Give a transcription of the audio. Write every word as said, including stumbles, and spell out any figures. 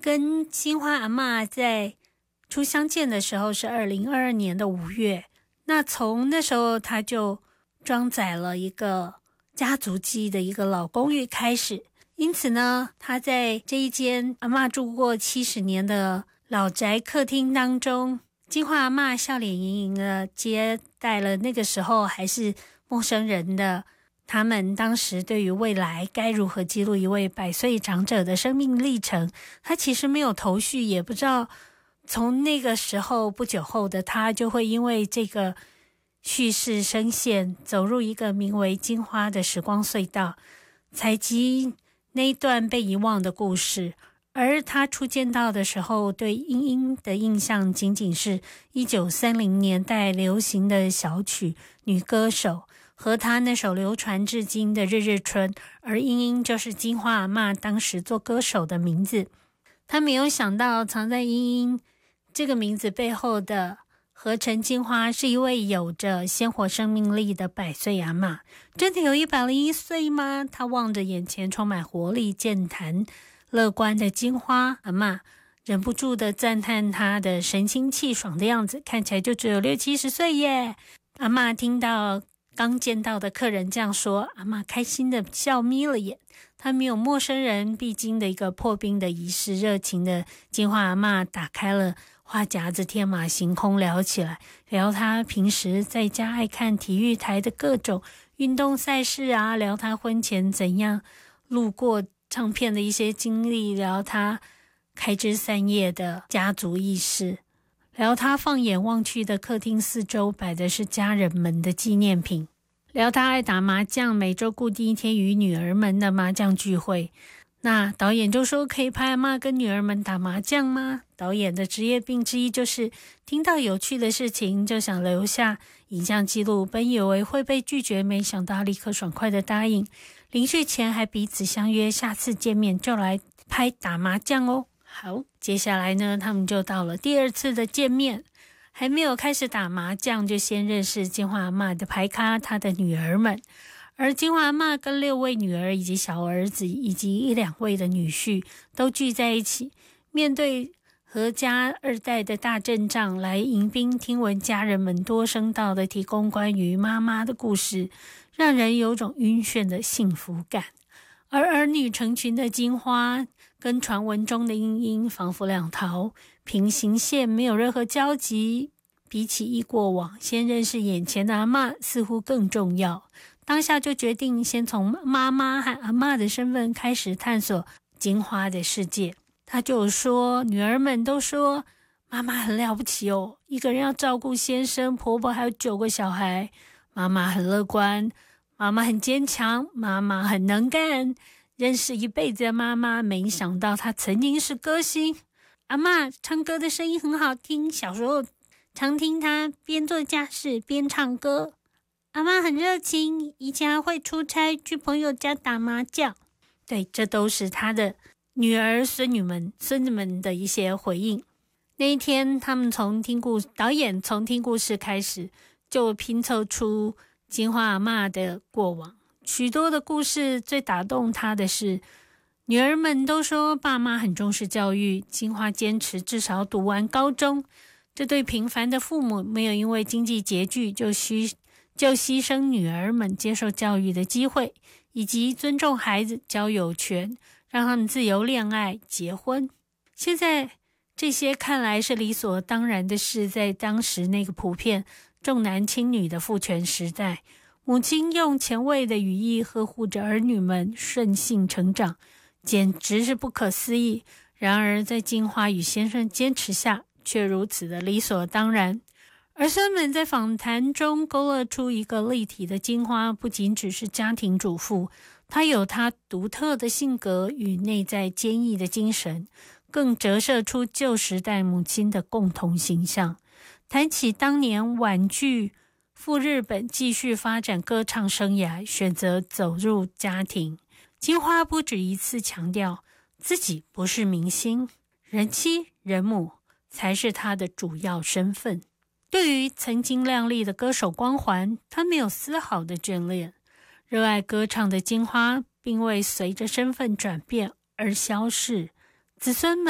跟金花阿嬷在初相见的时候是二零二二年的五月，那从那时候他就装载了一个家族记忆的一个老公寓开始，因此呢，他在这一间阿嬷住过七十年的老宅客厅当中，金花阿嬷笑脸盈盈的接待了那个时候还是陌生人的他们当时对于未来该如何记录一位百岁长者的生命历程，他其实没有头绪，也不知道从那个时候不久后的他就会因为这个叙事声线走入一个名为金花的时光隧道，采集那一段被遗忘的故事。而他初见到的时候，对英英的印象仅仅是一九三零年代流行的小曲女歌手和他那首流传至今的《日日春》，而英英就是金花阿嬷当时做歌手的名字。他没有想到藏在英英这个名字背后的合成金花是一位有着鲜活生命力的百岁阿嬷。真的有一百零一岁吗？他望着眼前充满活力健谈乐观的金花阿嬷，忍不住的赞叹她的神清气爽的样子，看起来就只有六七十岁耶。阿嬷听到刚见到的客人这样说，阿嬷开心的笑眯了眼。她没有陌生人必经的一个破冰的仪式，热情的金花阿嬷打开了话匣子，天马行空聊起来，聊她平时在家爱看体育台的各种运动赛事啊，聊她婚前怎样路过唱片的一些经历，聊他开枝散叶的家族意识，聊他放眼望去的客厅四周摆的是家人们的纪念品，聊他爱打麻将，每周固定一天与女儿们的麻将聚会。那导演就说，可以拍阿嬷跟女儿们打麻将吗？导演的职业病之一就是听到有趣的事情就想留下影像记录，本以为会被拒绝，没想到立刻爽快的答应。临睡前还彼此相约，下次见面就来拍打麻将哦。好，接下来呢，他们就到了第二次的见面，还没有开始打麻将，就先认识金花阿嬷的牌咖，她的女儿们。而金花阿嬷跟六位女儿以及小儿子以及一两位的女婿都聚在一起，面对何家二代的大阵仗来迎宾，听闻家人们多声道的提供关于妈妈的故事，让人有种晕眩的幸福感。而儿女成群的金花跟传闻中的英英仿佛两条平行线，没有任何交集。比起忆过往，先认识眼前的阿嬷似乎更重要。当下就决定先从妈妈和阿嬷的身份开始探索金花的世界。他就说，女儿们都说妈妈很了不起哦，一个人要照顾先生、婆婆还有九个小孩。妈妈很乐观，妈妈很坚强，妈妈很能干。认识一辈子的妈妈，没想到她曾经是歌星。阿嬷唱歌的声音很好听，小时候常听她边做家事边唱歌。阿嬷很热情，以前还会出差去朋友家打麻将。对，这都是她的女儿、孙女们、孙子们的一些回应。那一天，他们从听故导演从听故事开始，就拼凑出金花阿嬷的过往。许多的故事最打动他的是，女儿们都说爸妈很重视教育，金花坚持至少读完高中。这对平凡的父母没有因为经济拮据就牺就牺牲女儿们接受教育的机会，以及尊重孩子交友权，让他们自由恋爱结婚。现在这些看来是理所当然的事，在当时那个普遍重男轻女的父权时代，母亲用前卫的语义呵护着儿女们顺性成长，简直是不可思议。然而在金花与先生坚持下，却如此的理所当然。儿孙们在访谈中勾勒出一个立体的金花，不仅只是家庭主妇，她有她独特的性格与内在坚毅的精神，更折射出旧时代母亲的共同形象。谈起当年婉拒赴日本继续发展歌唱生涯，选择走入家庭，金花不止一次强调自己不是明星，人妻人母才是她的主要身份。对于曾经亮丽的歌手光环，她没有丝毫的眷恋。热爱歌唱的金花并未随着身份转变而消逝，子孙们